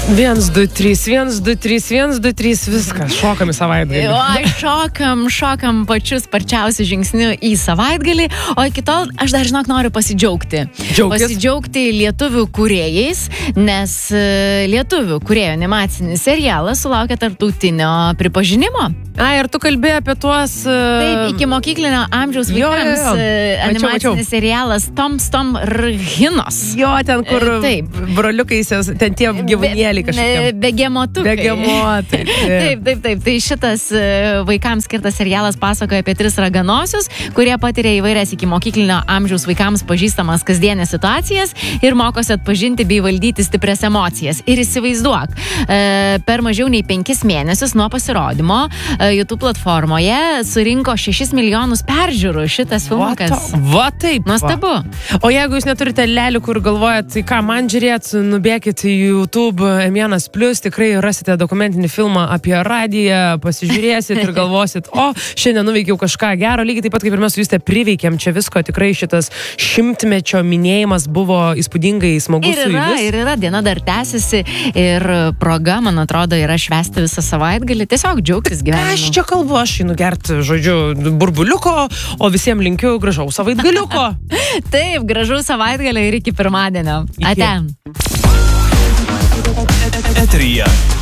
1, 2, 3, 1, 2, 3, 1, 2, 3, viskas, šokam į savaitgalį. O, šokam pačius sparčiausius žingsnius į savaitgalį, o iki tol aš dar, žinok, noriu pasidžiaugti. Pasidžiaugti lietuvių kūrėjais, nes lietuvių kūrėjų animacinis serialas sulaukė tarptautinio pripažinimo. Ir tu kalbėjai apie tuos... Taip, iki mokyklinio amžiaus vaikams animacinis serialas Tom Rhinos. Jo, ten kur broliukais, ten tie gyvūnėliai kažkokie. Begemotukai. Begemotai. Taip. Tai šitas vaikams skirtas serialas pasakoja apie 3 raganosius, kurie patiria įvairias iki mokyklinio amžiaus vaikams pažįstamas kasdienės situacijas ir mokosi atpažinti bei valdyti stiprias emocijas. Ir įsivaizduok, per mažiau nei 5 mėnesius nuo pasirodymo YouTube platformoje surinko 6 milijonus peržiūrų šitas filmukas. Va taip. Nuostabu. O jeigu jūs neturite lelių, kur galvojat, tai ką man žiūrėt, nubėkit į YouTube M1+, tikrai rasite dokumentinį filmą apie radiją, pasižiūrėsit ir galvosit, o, šiandien nuveikiau kažką gero, lygiai taip pat kaip ir mes su Juste priveikėm čia visko, tikrai šitas 100-mečio minėjimas buvo įspūdingai smagus su jumis. Ir yra, diena dar tęsiasi ir proga, man atrodo, yra švęsti visą savaitgalį, tiesiog džiaugtis gyvenimu. Aš čia kalbu, aš einu gerti, žodžiu, burbuliuko, o visiems linkiu gražaus savaitgaliuko. Taip, gražaus savaitgalio ir iki pirmadienio. Ate. Eteryje